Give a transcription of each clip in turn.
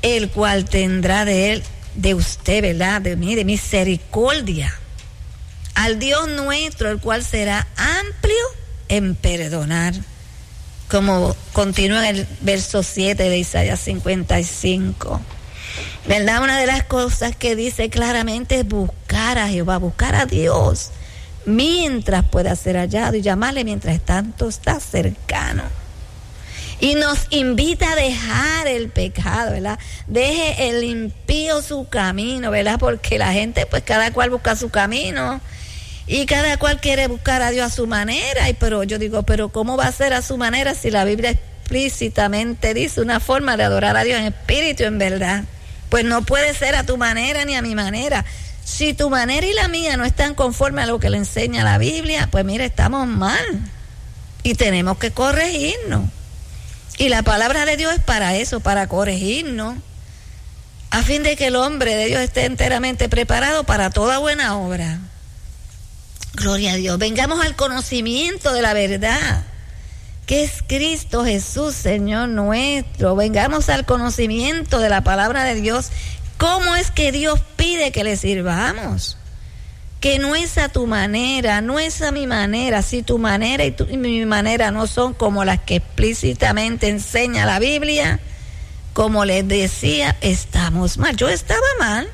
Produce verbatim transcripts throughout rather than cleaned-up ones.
el cual tendrá de él, de usted, ¿verdad? De mí, de misericordia. Al Dios nuestro, el cual será amplio en perdonar. Como continúa en el verso siete de Isaías cincuenta y cinco. ¿Verdad? Una de las cosas que dice claramente es buscar a Jehová, buscar a Dios, mientras pueda ser hallado, y llamarle mientras tanto está cercano. Y nos invita a dejar el pecado, ¿verdad? Deje el impío su camino, ¿verdad? Porque la gente, pues cada cual busca su camino y cada cual quiere buscar a Dios a su manera. Y pero yo digo, pero ¿cómo va a ser a su manera si la Biblia explícitamente dice una forma de adorar a Dios en espíritu y en verdad? Pues no puede ser a tu manera ni a mi manera. Si tu manera y la mía no están conformes a lo que le enseña la Biblia, pues mira, estamos mal y tenemos que corregirnos. Y la palabra de Dios es para eso, para corregirnos, a fin de que el hombre de Dios esté enteramente preparado para toda buena obra. Gloria a Dios. Vengamos al conocimiento de la verdad, que es Cristo Jesús, Señor nuestro. Vengamos al conocimiento de la palabra de Dios. ¿Cómo es que Dios pide que le sirvamos? Que no es a tu manera, no es a mi manera. Si tu manera y, tu, y mi manera no son como las que explícitamente enseña la Biblia, como les decía, estamos mal. Yo estaba mal.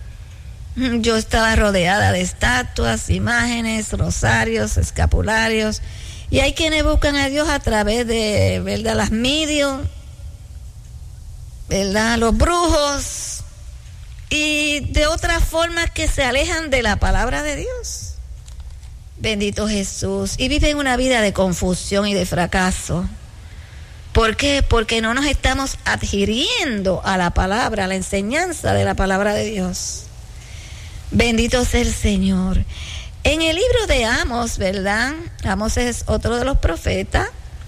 Yo estaba rodeada de estatuas, imágenes, rosarios, escapularios. Y hay quienes buscan a Dios a través de, ¿verdad?, las medios, ¿verdad?, los brujos, y de otras formas que se alejan de la palabra de Dios. Bendito Jesús. Y viven una vida de confusión y de fracaso. ¿Por qué? Porque no nos estamos adhiriendo a la palabra, a la enseñanza de la palabra de Dios. Bendito sea el Señor. En el libro de Amos, ¿verdad? Amos es otro de los profetas.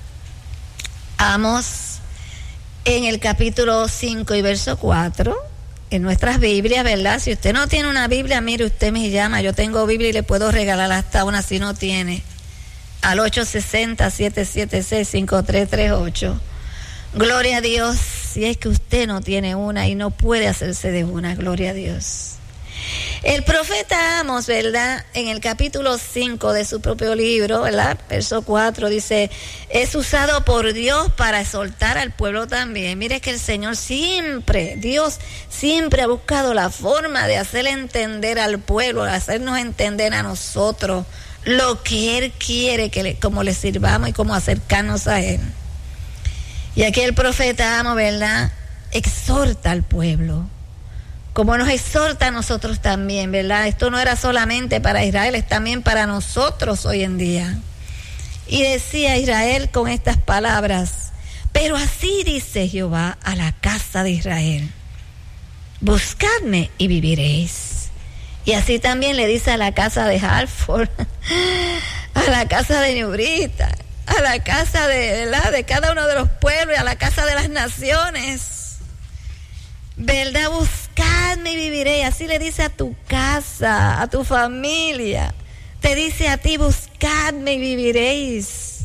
Amos, en el capítulo cinco y verso cuatro, en nuestras Biblias, ¿verdad? Si usted no tiene una Biblia, mire, usted me llama. Yo tengo Biblia y le puedo regalar hasta una si no tiene. Al ocho seis cero, siete siete seis, cinco tres tres ocho. Gloria a Dios. Si es que usted no tiene una y no puede hacerse de una, gloria a Dios. El profeta Amos, ¿verdad?, en el capítulo cinco de su propio libro, ¿verdad?, verso cuatro, dice, es usado por Dios para exhortar al pueblo también. Mire que el Señor siempre, Dios siempre ha buscado la forma de hacer entender al pueblo, hacernos entender a nosotros lo que Él quiere, que le, cómo le sirvamos y cómo acercarnos a Él. Y aquí el profeta Amos, ¿verdad?, exhorta al pueblo, como nos exhorta a nosotros también, ¿verdad? Esto no era solamente para Israel, es también para nosotros hoy en día. Y decía Israel con estas palabras, pero así dice Jehová a la casa de Israel, buscadme y viviréis. Y así también le dice a la casa de Hartford, a la casa de Neurita, a la casa de, ¿verdad?, de cada uno de los pueblos y a la casa de las naciones. ¿Verdad? Buscadme y viviré. Así le dice a tu casa, a tu familia. Te dice a ti, buscadme y viviréis.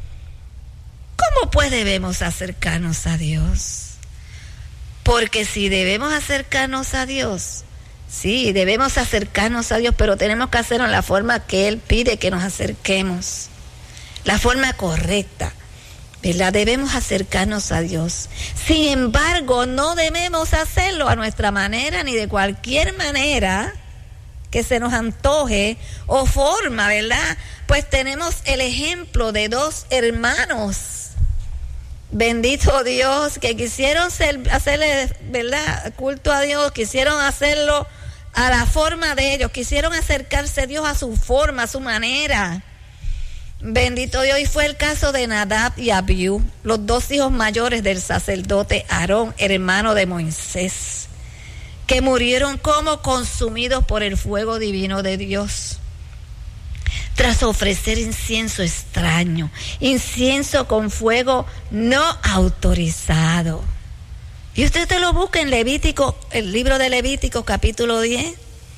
¿Cómo pues debemos acercarnos a Dios? Porque si debemos acercarnos a Dios, sí, debemos acercarnos a Dios, pero tenemos que hacerlo en la forma que Él pide que nos acerquemos. La forma correcta, ¿verdad? Debemos acercarnos a Dios. Sin embargo, no debemos hacerlo a nuestra manera ni de cualquier manera que se nos antoje o forma, ¿verdad? Pues tenemos el ejemplo de dos hermanos, bendito Dios, que quisieron ser, hacerle, ¿verdad?, culto a Dios, quisieron hacerlo a la forma de ellos, quisieron acercarse a Dios a su forma, a su manera. Bendito Dios. Y fue el caso de Nadab y Abiú, los dos hijos mayores del sacerdote Aarón, hermano de Moisés, que murieron como consumidos por el fuego divino de Dios, tras ofrecer incienso extraño, incienso con fuego no autorizado. Y usted te lo busca en Levítico, el libro de Levítico, capítulo diez.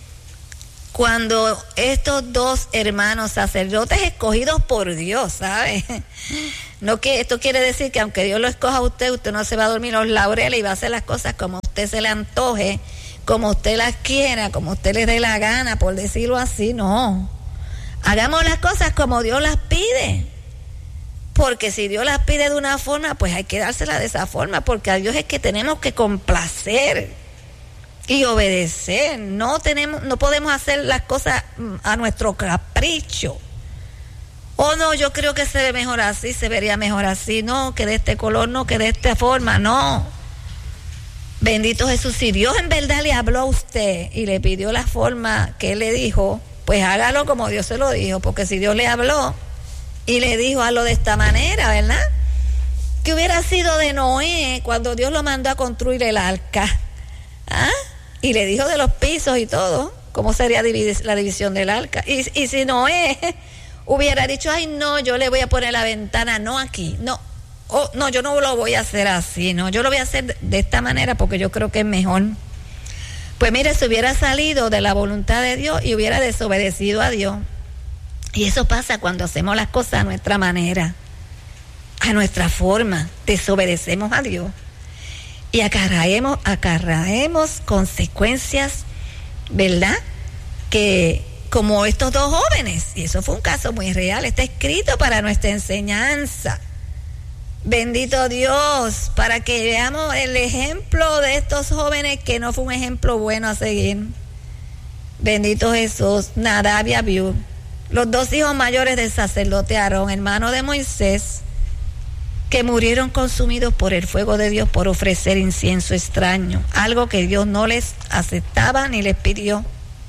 Cuando estos dos hermanos sacerdotes escogidos por Dios, ¿sabe? No que esto quiere decir que aunque Dios lo escoja a usted, usted no se va a dormir los laureles y va a hacer las cosas como usted usted se le antoje, como usted las quiera, como usted le dé la gana, por decirlo así, no. Hagamos las cosas como Dios las pide. Porque si Dios las pide de una forma, pues hay que dárselas de esa forma, porque a Dios es que tenemos que complacer y obedecer. No tenemos, no podemos hacer las cosas a nuestro capricho. Oh, no, yo creo que se ve mejor así, se vería mejor así. No, que de este color, no, que de esta forma, no. Bendito Jesús, si Dios en verdad le habló a usted y le pidió la forma que Él le dijo, pues hágalo como Dios se lo dijo, porque si Dios le habló y le dijo hazlo de esta manera, ¿verdad? ¿Qué hubiera sido de Noé cuando Dios lo mandó a construir el arca? ¿Ah? Y le dijo de los pisos y todo, ¿cómo sería la división del arca? Y, y si Noé hubiera dicho, ay no, yo le voy a poner la ventana, no aquí, no, oh, no, yo no lo voy a hacer así, no, yo lo voy a hacer de esta manera porque yo creo que es mejor. Pues mire, se hubiera salido de la voluntad de Dios y hubiera desobedecido a Dios. Y eso pasa cuando hacemos las cosas a nuestra manera, a nuestra forma, desobedecemos a Dios y acarraemos, acarraemos consecuencias, ¿verdad? Que como estos dos jóvenes, y eso fue un caso muy real, está escrito para nuestra enseñanza. Bendito Dios, para que veamos el ejemplo de estos jóvenes que no fue un ejemplo bueno a seguir. Bendito Jesús, Nadab y Abiú, los dos hijos mayores del sacerdote Aarón, hermano de Moisés, que murieron consumidos por el fuego de Dios por ofrecer incienso extraño, algo que Dios no les aceptaba ni les pidió.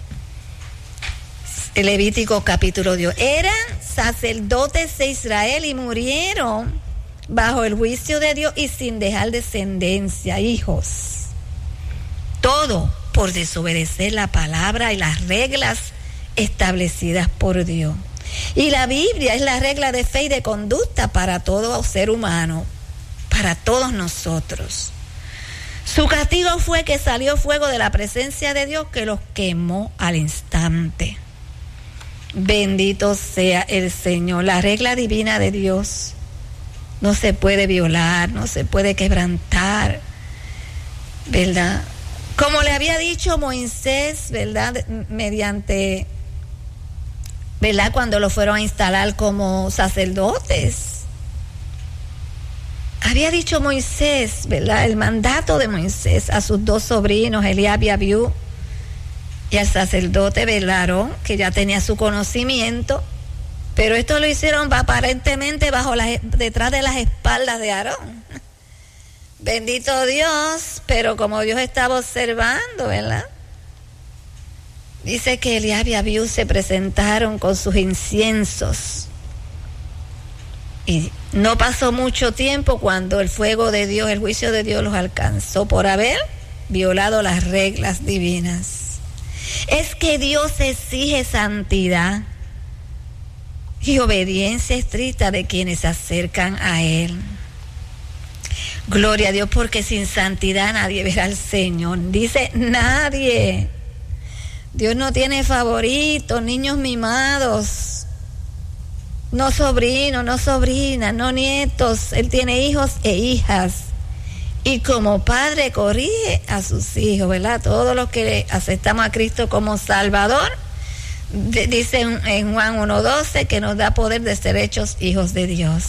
El Levítico capítulo dos. Eran sacerdotes de Israel y murieron bajo el juicio de Dios y sin dejar descendencia, hijos. Todo por desobedecer la palabra y las reglas establecidas por Dios. Y la Biblia es la regla de fe y de conducta para todo ser humano, para todos nosotros. Su castigo fue que salió fuego de la presencia de Dios que los quemó al instante. Bendito sea el Señor. La regla divina de Dios no se puede violar, no se puede quebrantar, ¿verdad? Como le había dicho Moisés, ¿verdad? Mediante, ¿verdad? Cuando lo fueron a instalar como sacerdotes. Había dicho Moisés, ¿verdad? El mandato de Moisés a sus dos sobrinos, Eliab y Abiú, y al sacerdote Aarón, que ya tenía su conocimiento, pero esto lo hicieron aparentemente bajo la, detrás de las espaldas de Aarón. Bendito Dios, pero como Dios estaba observando, ¿verdad? Dice que Eliab y Abiú se presentaron con sus inciensos. Y no pasó mucho tiempo cuando el fuego de Dios, el juicio de Dios los alcanzó por haber violado las reglas divinas. Es que Dios exige santidad y obediencia estricta de quienes se acercan a Él. Gloria a Dios, porque sin santidad nadie verá al Señor. Dice nadie. Dios no tiene favoritos, niños mimados, no sobrinos, no sobrinas, no nietos. Él tiene hijos e hijas. Y como padre corrige a sus hijos, ¿verdad? Todos los que aceptamos a Cristo como Salvador, de, dice en, en Juan uno doce que nos da poder de ser hechos hijos de Dios.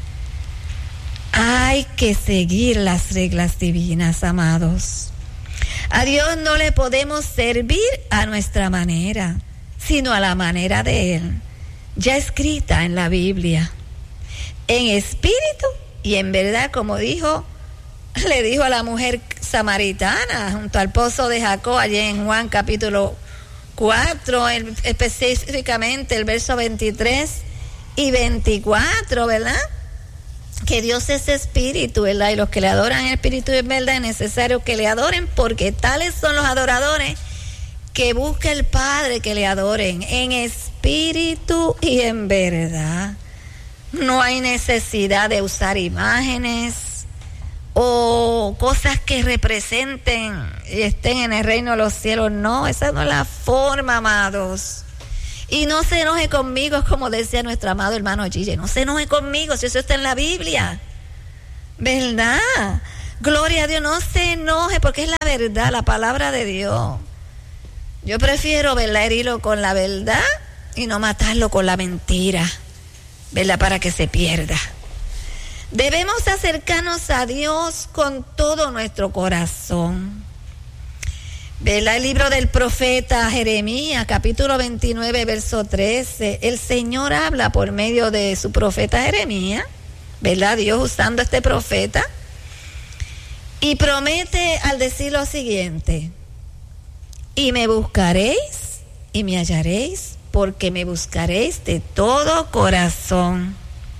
Hay que seguir las reglas divinas, amados. A Dios no le podemos servir a nuestra manera, sino a la manera de Él, ya escrita en la Biblia, en espíritu y en verdad, como dijo le dijo a la mujer samaritana junto al pozo de Jacob, allí en Juan capítulo cuatro, el, específicamente el verso veintitrés y veinticuatro, ¿verdad? Que Dios es espíritu, ¿verdad? Y los que le adoran en espíritu y en verdad es necesario que le adoren, porque tales son los adoradores que busca el Padre que le adoren en espíritu y en verdad. No hay necesidad de usar imágenes o cosas que representen y estén en el reino de los cielos. No, esa no es la forma, amados. Y no se enoje conmigo, como decía nuestro amado hermano Gille, no se enoje conmigo si eso está en la Biblia, ¿verdad? Gloria a Dios, no se enoje porque es la verdad, la palabra de Dios. Yo prefiero, ¿verdad?, herirlo con la verdad y no matarlo con la mentira, ¿verdad?, para que se pierda. Debemos acercarnos a Dios con todo nuestro corazón. ¿Verdad? El libro del profeta Jeremías, capítulo veintinueve, verso trece. El Señor habla por medio de su profeta Jeremías, ¿verdad? Dios usando este profeta. Y promete al decir lo siguiente: y me buscaréis y me hallaréis, porque me buscaréis de todo corazón.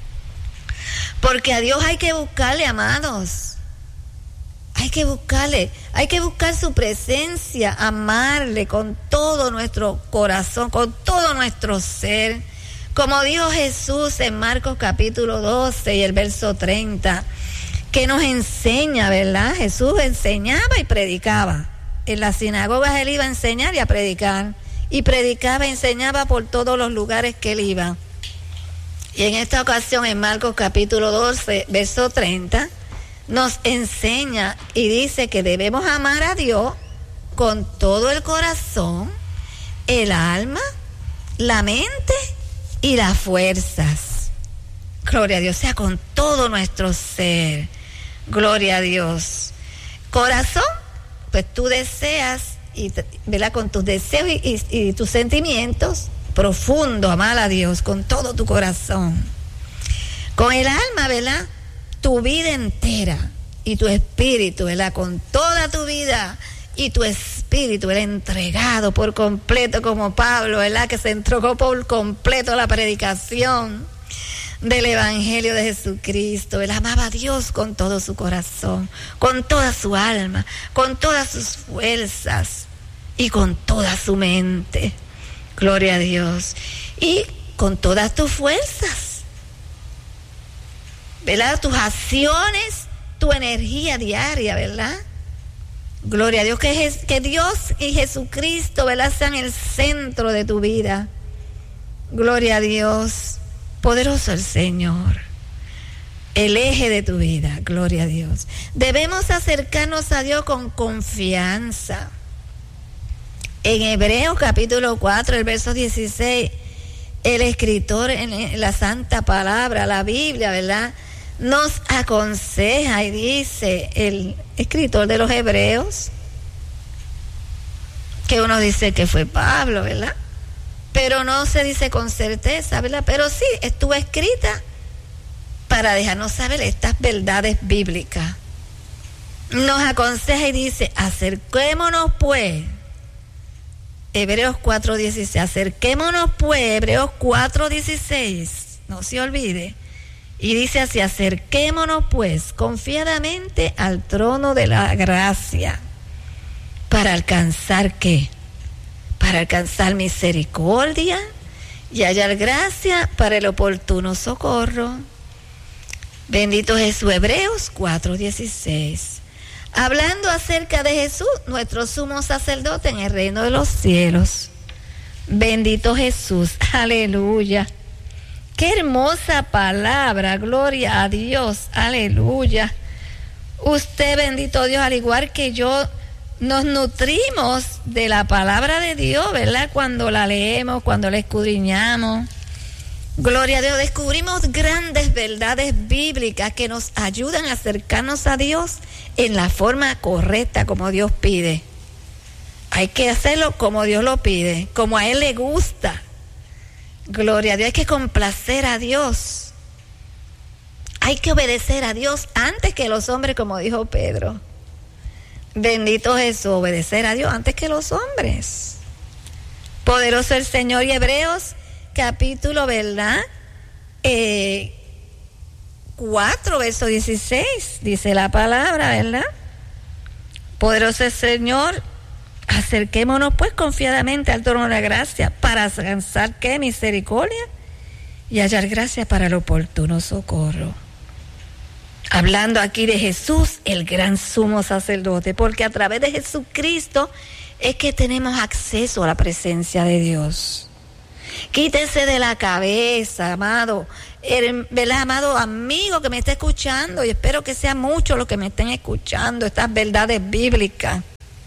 Porque a Dios hay que buscarle, amados. Hay que buscarle, hay que buscar su presencia, amarle con todo nuestro corazón, con todo nuestro ser. Como dijo Jesús en Marcos capítulo doce y el verso treinta, que nos enseña, ¿verdad? Jesús enseñaba y predicaba. En las sinagogas él iba a enseñar y a predicar. Y predicaba y enseñaba por todos los lugares que él iba. Y en esta ocasión, en Marcos capítulo doce, verso treinta, nos enseña y dice que debemos amar a Dios con todo el corazón, el alma, la mente y las fuerzas. Gloria a Dios, o sea, con todo nuestro ser. Gloria a Dios. Corazón, pues tú deseas, y, ¿verdad?, con tus deseos y, y, y tus sentimientos, profundo, amar a Dios con todo tu corazón. Con el alma, ¿verdad?, tu vida entera, y tu espíritu, ¿verdad?, con toda tu vida y tu espíritu, ¿verdad?, entregado por completo, como Pablo, ¿verdad?, que se entregó por completo a la predicación del Evangelio de Jesucristo. Él amaba a Dios con todo su corazón, con toda su alma, con todas sus fuerzas y con toda su mente. Gloria a Dios. Y con todas tus fuerzas, ¿verdad?, tus acciones, tu energía diaria, ¿verdad? Gloria a Dios, que, es, que Dios y Jesucristo, ¿verdad?, sean el centro de tu vida. Gloria a Dios. Poderoso el Señor, el eje de tu vida. Gloria a Dios. Debemos acercarnos a Dios con confianza. En Hebreos capítulo cuatro, el verso dieciséis, el escritor en la Santa Palabra, la Biblia, ¿verdad?, nos aconseja y dice, el escritor de los Hebreos, que uno dice que fue Pablo, ¿verdad?, pero no se dice con certeza, ¿verdad?, pero sí estuvo escrita para dejarnos saber estas verdades bíblicas. Nos aconseja y dice: acerquémonos pues, Hebreos cuatro dieciséis, acerquémonos pues, Hebreos cuatro dieciséis, no se olvide. Y dice así: acerquémonos pues confiadamente al trono de la gracia, para alcanzar ¿qué? Para alcanzar misericordia y hallar gracia para el oportuno socorro. Bendito Jesús. Hebreos cuatro dieciséis. Hablando acerca de Jesús, nuestro sumo sacerdote en el reino de los cielos. Bendito Jesús. Aleluya. Qué hermosa palabra, gloria a Dios, aleluya. Usted, bendito Dios, al igual que yo, nos nutrimos de la palabra de Dios, ¿verdad? Cuando la leemos, cuando la escudriñamos. Gloria a Dios, descubrimos grandes verdades bíblicas que nos ayudan a acercarnos a Dios en la forma correcta, como Dios pide. Hay que hacerlo como Dios lo pide, como a Él le gusta. Gloria a Dios, hay que complacer a Dios. Hay que obedecer a Dios antes que los hombres, como dijo Pedro. Bendito Jesús, obedecer a Dios antes que los hombres. Poderoso el Señor. Y Hebreos capítulo, ¿verdad? Eh, cuatro, verso dieciséis, dice la palabra, ¿verdad? Poderoso el Señor. Acerquémonos pues confiadamente al trono de la gracia para alcanzar ¿qué? Misericordia y hallar gracia para el oportuno socorro. Hablando aquí de Jesús, el gran sumo sacerdote, porque a través de Jesucristo es que tenemos acceso a la presencia de Dios. Quítese de la cabeza, amado, el, ¿verdad, amado amigo que me está escuchando? Y espero que sean muchos los que me estén escuchando estas verdades bíblicas,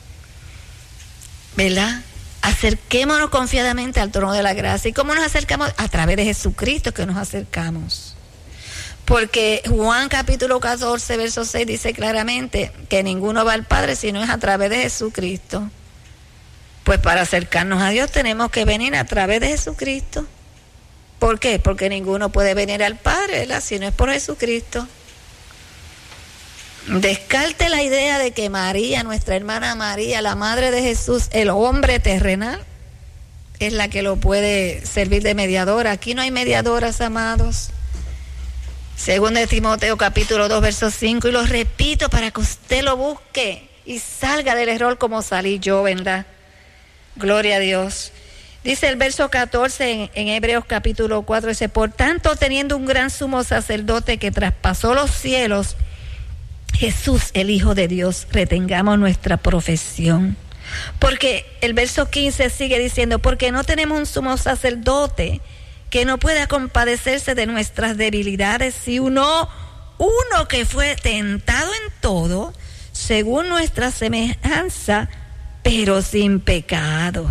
¿verdad? Acerquémonos confiadamente al trono de la gracia. ¿Y cómo nos acercamos? A través de Jesucristo que nos acercamos. Porque Juan capítulo catorce, verso seis dice claramente que ninguno va al Padre si no es a través de Jesucristo. Pues para acercarnos a Dios tenemos que venir a través de Jesucristo. ¿Por qué? Porque ninguno puede venir al Padre, ¿verdad?, si no es por Jesucristo. Descarte la idea de que María, nuestra hermana María, la madre de Jesús, el hombre terrenal, es la que lo puede servir de mediadora. Aquí no hay mediadoras, amados. Según de Timoteo capítulo dos, verso cinco, y lo repito para que usted lo busque y salga del error como salí yo, ¿verdad? Gloria a Dios. Dice el verso catorce en, en Hebreos capítulo cuatro, dice, por tanto, teniendo un gran sumo sacerdote que traspasó los cielos, Jesús, el Hijo de Dios, retengamos nuestra profesión. Porque el verso quince sigue diciendo, porque no tenemos un sumo sacerdote que no pueda compadecerse de nuestras debilidades, sino uno que fue tentado en todo, según nuestra semejanza, pero sin pecado.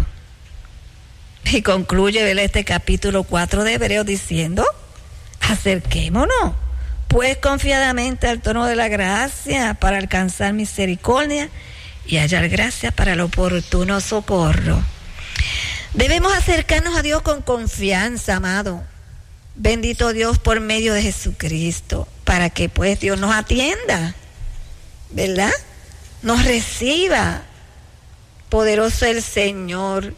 Y concluye, ¿verdad?, este capítulo cuatro de Hebreos diciendo, acerquémonos pues confiadamente al trono de la gracia para alcanzar misericordia y hallar gracia para el oportuno socorro. Debemos acercarnos a Dios con confianza, amado. Bendito Dios por medio de Jesucristo, para que pues Dios nos atienda, ¿verdad? Nos reciba. Poderoso el Señor.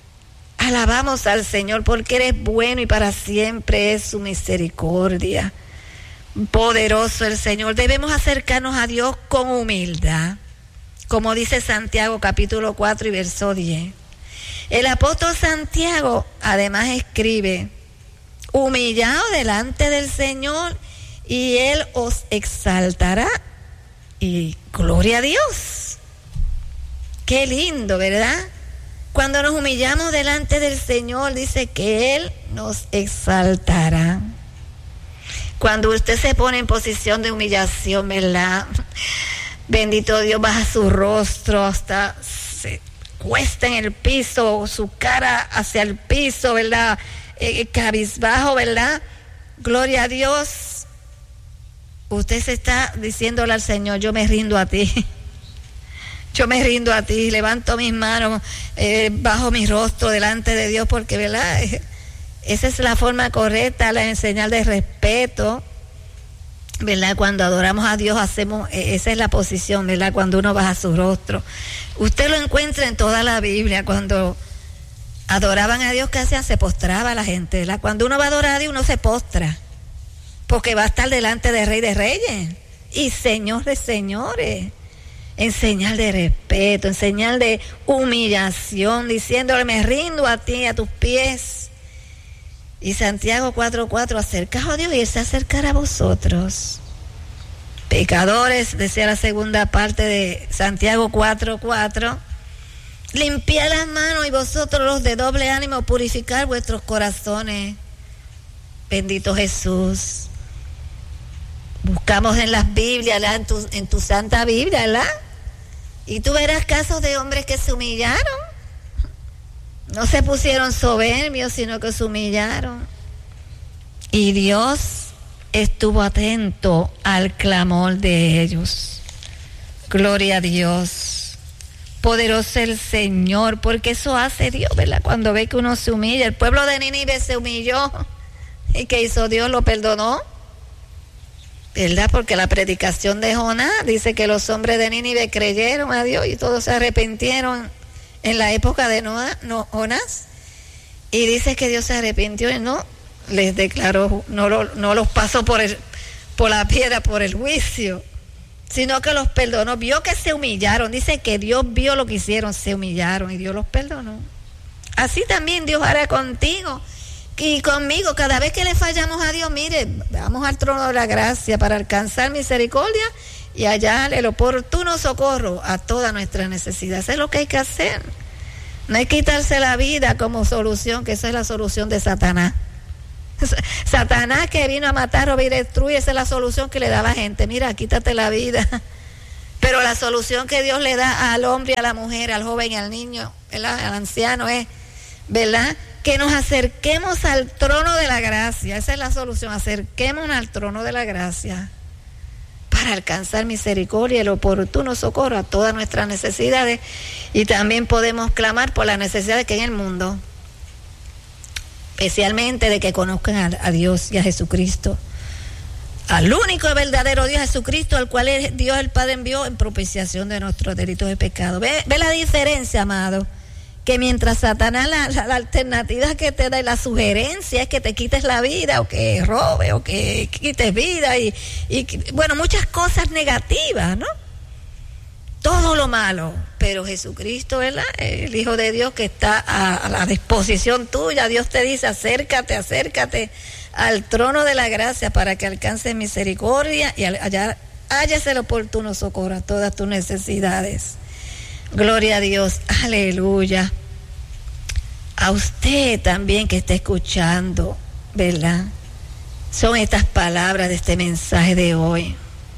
Alabamos al Señor porque Él es bueno y para siempre es su misericordia. Poderoso el Señor. Debemos acercarnos a Dios con humildad, como dice Santiago capítulo cuatro y verso diez. El apóstol Santiago además escribe, humillado delante del Señor y Él os exaltará. Y gloria a Dios. Qué lindo, ¿verdad? Cuando nos humillamos delante del Señor, dice que Él nos exaltará. Cuando usted se pone en posición de humillación, ¿verdad? Bendito Dios, baja su rostro hasta se cuesta en el piso, su cara hacia el piso, ¿verdad? Eh, cabizbajo, ¿verdad? Gloria a Dios. Usted se está diciéndole al Señor, yo me rindo a ti. Yo me rindo a ti, levanto mis manos, eh, bajo mi rostro delante de Dios, porque, ¿verdad?, esa es la forma correcta, la señal de respeto, ¿verdad? Cuando adoramos a Dios hacemos, esa es la posición, ¿verdad?, cuando uno baja su rostro. Usted lo encuentra en toda la Biblia, cuando adoraban a Dios, ¿qué hacían? Se postraba la gente, ¿verdad? Cuando uno va a adorar a Dios, uno se postra, porque va a estar delante del Rey de Reyes y Señor de Señores, en señal de respeto, en señal de humillación, diciéndole, me rindo a ti, a tus pies. Y Santiago cuatro cuatro, acercaos a Dios y Él se acercará a vosotros. Pecadores, decía la segunda parte de Santiago cuatro cuatro, limpiad las manos y vosotros los de doble ánimo, purificar vuestros corazones. Bendito Jesús. Buscamos en las Biblias, en tu, en tu Santa Biblia, ¿verdad? Y tú verás casos de hombres que se humillaron. No se pusieron soberbios, sino que se humillaron. Y Dios estuvo atento al clamor de ellos. Gloria a Dios. Poderoso el Señor, porque eso hace Dios, ¿verdad? Cuando ve que uno se humilla. El pueblo de Nínive se humilló. ¿Y qué hizo Dios? Lo perdonó, ¿verdad? Porque la predicación de Jonás dice que los hombres de Nínive creyeron a Dios y todos se arrepintieron en la época de Noah, no, Jonás, y dice que Dios se arrepintió y no les declaró, no, lo, no los pasó por el, por la piedra, por el juicio, sino que los perdonó. Vio que se humillaron, dice que Dios vio lo que hicieron, se humillaron y Dios los perdonó. Así también Dios hará contigo y conmigo. Cada vez que le fallamos a Dios, mire, vamos al trono de la gracia para alcanzar misericordia y hallar el oportuno socorro a toda nuestra necesidad. Eso es lo que hay que hacer. No hay que quitarse la vida como solución, que esa es la solución de Satanás. Satanás, que vino a matar, robar y destruir, esa es la solución que le da a la gente. Mira, quítate la vida. Pero la solución que Dios le da al hombre, a la mujer, al joven y al niño, ¿verdad?, al anciano es, ¿verdad?, que nos acerquemos al trono de la gracia. Esa es la solución, acerquémonos al trono de la gracia para alcanzar misericordia y el oportuno socorro a todas nuestras necesidades. Y también podemos clamar por las necesidades que hay en el mundo, especialmente de que conozcan a, a Dios y a Jesucristo, al único y verdadero Dios, Jesucristo, al cual el, Dios el Padre envió en propiciación de nuestros delitos y pecados. ¿Ve, ve la diferencia, amado? Que mientras Satanás, la, la, la alternativa que te da y la sugerencia es que te quites la vida, o que robes, o que quites vida, y, y bueno, muchas cosas negativas, ¿no? Todo lo malo. Pero Jesucristo, ¿verdad?, el Hijo de Dios, que está a, a la disposición tuya. Dios te dice, acércate, acércate al trono de la gracia para que alcances misericordia y allá halles el oportuno socorro a todas tus necesidades. Gloria a Dios, aleluya. A usted también que está escuchando, ¿verdad?, son estas palabras de este mensaje de hoy.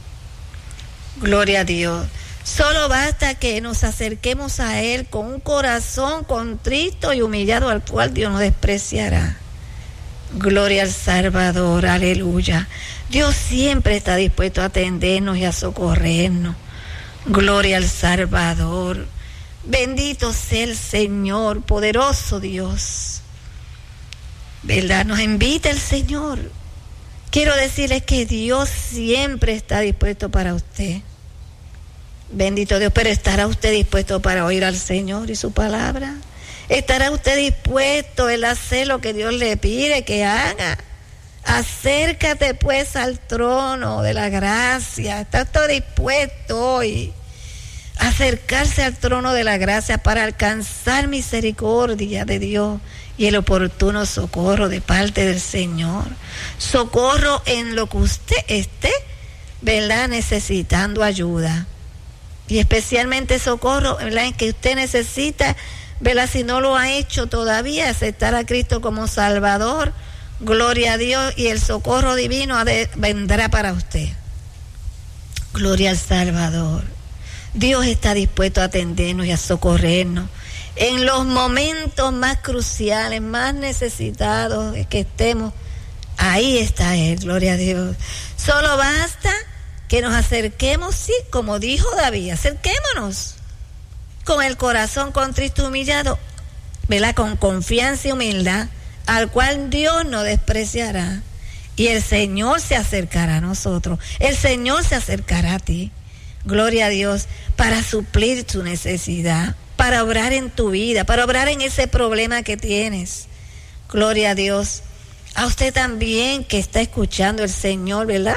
Gloria a Dios. Solo basta que nos acerquemos a Él con un corazón contrito y humillado, al cual Dios no despreciará. Gloria al Salvador, aleluya. Dios siempre está dispuesto a atendernos y a socorrernos. Gloria al Salvador. Bendito sea el Señor, poderoso Dios. ¿Verdad? Nos invita el Señor. Quiero decirles que Dios siempre está dispuesto para usted. Bendito Dios, pero ¿estará usted dispuesto para oír al Señor y su palabra? ¿Estará usted dispuesto a hacer lo que Dios le pide que haga? Acércate pues al trono de la gracia. ¿Está usted dispuesto hoy a acercarse al trono de la gracia para alcanzar misericordia de Dios y el oportuno socorro de parte del Señor? Socorro en lo que usted esté, ¿verdad?, necesitando ayuda. Y especialmente socorro, ¿verdad?, en que usted necesita, ¿verdad?, si no lo ha hecho todavía, aceptar a Cristo como Salvador. Gloria a Dios, y el socorro divino de, vendrá para usted. Gloria al Salvador. Dios está dispuesto a atendernos y a socorrernos en los momentos más cruciales, más necesitados que estemos. Ahí está Él, gloria a Dios. Solo basta que nos acerquemos, sí, como dijo David, acerquémonos con el corazón contrito y humillado, ¿verdad?, con confianza y humildad, al cual Dios no despreciará, y el Señor se acercará a nosotros. El Señor se acercará a ti, gloria a Dios, para suplir tu necesidad, para obrar en tu vida, para obrar en ese problema que tienes. Gloria a Dios. A usted también que está escuchando, el Señor, ¿verdad?,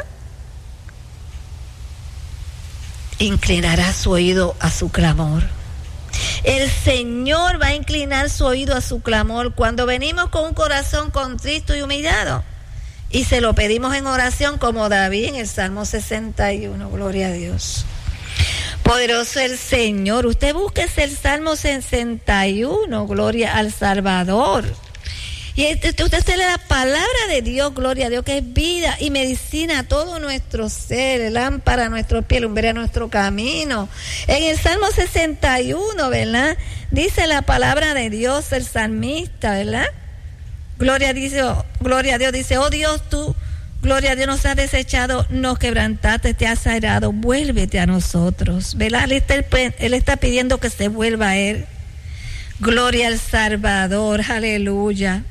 inclinará su oído a su clamor. El Señor va a inclinar su oído a su clamor cuando venimos con un corazón contrito y humillado y se lo pedimos en oración, como David en el Salmo sesenta y uno. Gloria a Dios. Poderoso el Señor. Usted búsquese el Salmo sesenta y uno, gloria al Salvador. Y usted se le da palabra de Dios, gloria a Dios, que es vida y medicina a todo nuestro ser, lámpara a nuestro pie, lumbrera a nuestro camino. En el Salmo sesenta y uno, ¿verdad?, dice la palabra de Dios, el salmista, ¿verdad? Gloria, dice, oh, gloria a Dios, dice, oh Dios, tú, gloria a Dios, nos has desechado, nos quebrantaste, te has airado, vuélvete a nosotros, ¿verdad? Él está, él está pidiendo que se vuelva a Él. Gloria al Salvador, aleluya.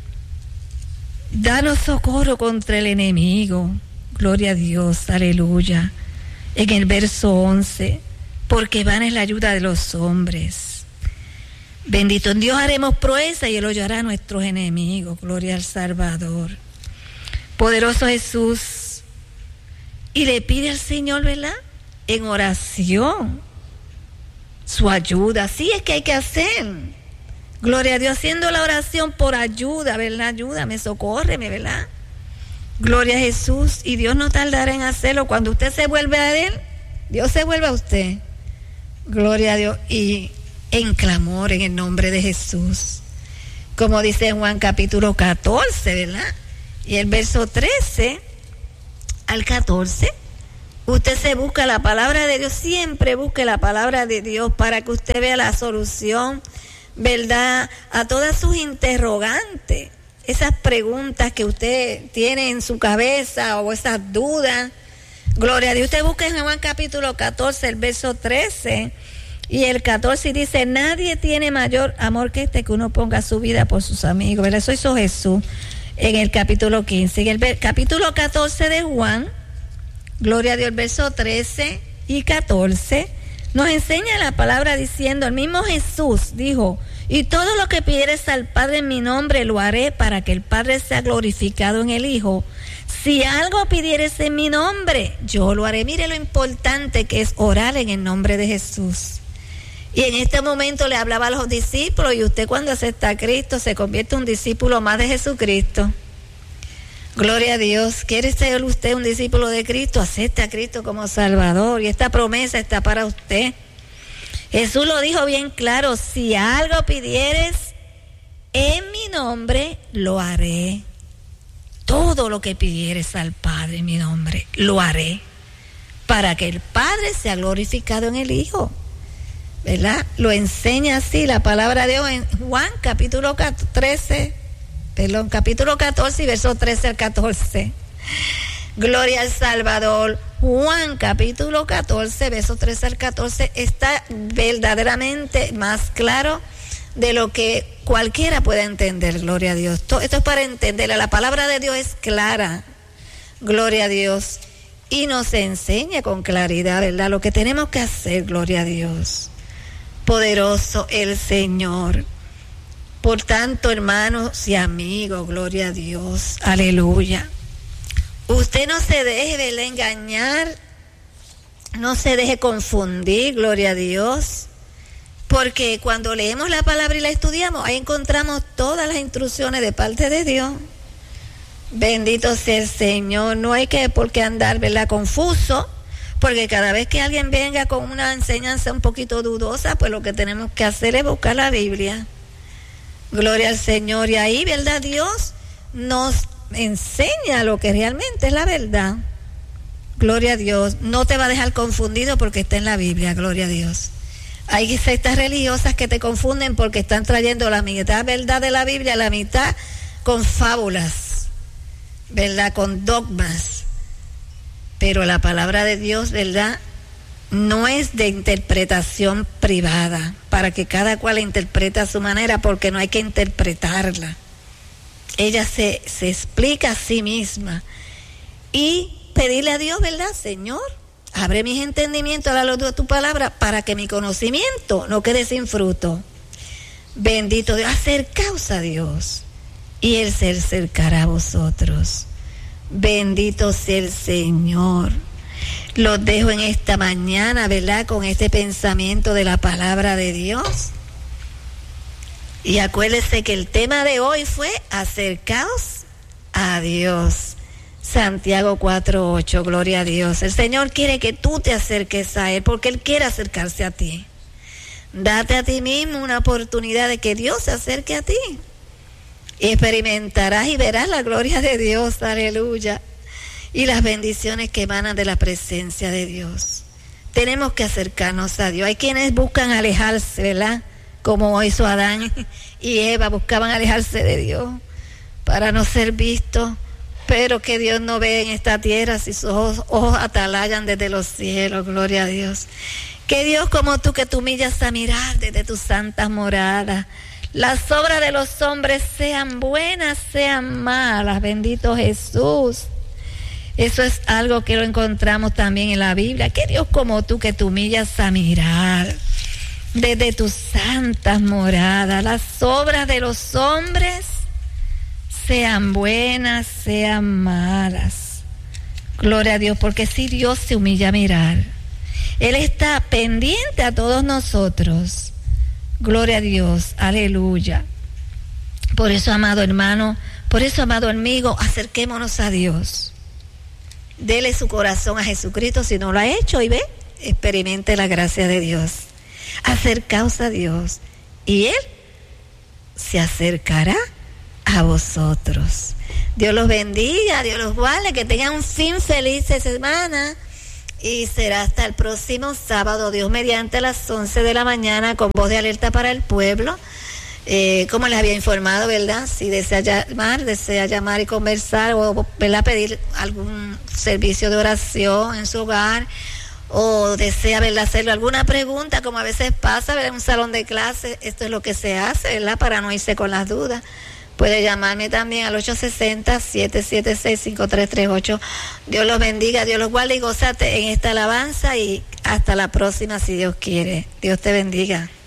Danos socorro contra el enemigo. Gloria a Dios, aleluya. En el verso once, porque van en la ayuda de los hombres. Bendito en Dios haremos proeza y Él hollará a nuestros enemigos. Gloria al Salvador. Poderoso Jesús. Y le pide al Señor, ¿verdad?, en oración su ayuda. Así es que hay que hacer. Gloria a Dios, haciendo la oración por ayuda, ¿verdad? Ayúdame, socórreme, ¿verdad? Gloria a Jesús. Y Dios no tardará en hacerlo. Cuando usted se vuelve a Él, Dios se vuelve a usted. Gloria a Dios. Y en clamor, en el nombre de Jesús. Como dice Juan capítulo catorce, ¿verdad? Y el verso trece al catorce, usted se busca la palabra de Dios, siempre busque la palabra de Dios para que usted vea la solución, ¿verdad?, a todas sus interrogantes, esas preguntas que usted tiene en su cabeza o esas dudas. Gloria a Dios. Usted busca en Juan capítulo catorce, el verso trece y el catorce, y dice: nadie tiene mayor amor que este, que uno ponga su vida por sus amigos, ¿verdad? Eso hizo Jesús en el capítulo quince. En el capítulo catorce de Juan, gloria a Dios, el verso trece y catorce, nos enseña la palabra diciendo, el mismo Jesús dijo: y todo lo que pidieres al Padre en mi nombre lo haré, para que el Padre sea glorificado en el Hijo. Si algo pidieres en mi nombre, yo lo haré. Mire lo importante que es orar en el nombre de Jesús. Y en este momento le hablaba a los discípulos, y usted cuando acepta a Cristo se convierte en un discípulo más de Jesucristo. Gloria a Dios. ¿Quiere ser usted un discípulo de Cristo? Acepte a Cristo como Salvador, y esta promesa está para usted. Jesús lo dijo bien claro: si algo pidieres en mi nombre, lo haré. Todo lo que pidieres al Padre en mi nombre, lo haré, para que el Padre sea glorificado en el Hijo, ¿verdad? Lo enseña así la palabra de Dios en Juan capítulo trece, perdón, capítulo catorce y verso trece al catorce. Gloria al Salvador. Juan capítulo catorce, verso trece al catorce, está verdaderamente más claro de lo que cualquiera pueda entender. Gloria a Dios. Esto, esto es para entenderla. La palabra de Dios es clara. Gloria a Dios. Y nos enseña con claridad, ¿verdad?, lo que tenemos que hacer. Gloria a Dios. Poderoso el Señor. Por tanto, hermanos y amigos, gloria a Dios. Aleluya. Usted no se deje de engañar, no se deje confundir, gloria a Dios, porque cuando leemos la palabra y la estudiamos, ahí encontramos todas las instrucciones de parte de Dios. Bendito sea el Señor. No hay que por qué andar, ¿verdad?, confuso, porque cada vez que alguien venga con una enseñanza un poquito dudosa, pues lo que tenemos que hacer es buscar la Biblia. Gloria al Señor. Y ahí, ¿verdad?, Dios nos enseña lo que realmente es la verdad. Gloria a Dios. No te va a dejar confundido porque está en la Biblia. Gloria a Dios. Hay sectas religiosas que te confunden porque están trayendo la mitad verdad de la Biblia, la mitad con fábulas, ¿verdad?, con dogmas. Pero la palabra de Dios, ¿verdad?, no es de interpretación privada, para que cada cual la interprete a su manera, porque no hay que interpretarla. Ella se, se explica a sí misma. Y pedirle a Dios, ¿verdad?, Señor, abre mis entendimientos a la luz de tu palabra, para que mi conocimiento no quede sin fruto. Bendito Dios. Acercaos a Dios, y Él se acercará a vosotros. Bendito sea el Señor. Los dejo en esta mañana, ¿verdad?, con este pensamiento de la palabra de Dios. Y acuérdese que el tema de hoy fue acercaos a Dios. Santiago cuatro ocho, gloria a Dios. El Señor quiere que tú te acerques a Él, porque Él quiere acercarse a ti. Date a ti mismo una oportunidad de que Dios se acerque a ti. Y experimentarás y verás la gloria de Dios, aleluya, y las bendiciones que emanan de la presencia de Dios. Tenemos que acercarnos a Dios. Hay quienes buscan alejarse, ¿verdad?, como hizo Adán y Eva, buscaban alejarse de Dios para no ser vistos. Pero que Dios no ve en esta tierra si sus ojos, ojos atalayan desde los cielos, gloria a Dios. Que Dios como tú, que tú humillas a mirar desde tus santas moradas, las obras de los hombres, sean buenas, sean malas, bendito Jesús. Eso es algo que lo encontramos también en la Biblia. Que Dios como tú, que tú humillas a mirar desde tus santas moradas, las obras de los hombres, sean buenas, sean malas. Gloria a Dios, porque si Dios se humilla a mirar, Él está pendiente a todos nosotros. Gloria a Dios, aleluya. Por eso, amado hermano, por eso, amado amigo, acerquémonos a Dios. Dele su corazón a Jesucristo si no lo ha hecho, y ve, experimente la gracia de Dios. Acercaos a Dios y Él se acercará a vosotros. Dios los bendiga, Dios los guarde, que tengan un fin feliz de semana. Y será hasta el próximo sábado, Dios mediante, a las once de la mañana, con voz de alerta para el pueblo. Eh, como les había informado, ¿verdad? Si desea llamar, desea llamar y conversar, o, ¿verdad?, pedir algún servicio de oración en su hogar, o desea, ¿verdad?, hacerle alguna pregunta, como a veces pasa, ¿verdad?, en un salón de clase. Esto es lo que se hace, ¿verdad?, para no irse con las dudas. Puede llamarme también al ocho seis cero, siete siete seis, cinco tres tres ocho. Dios los bendiga, Dios los guarde, y gózate en esta alabanza, y hasta la próxima si Dios quiere. Dios te bendiga.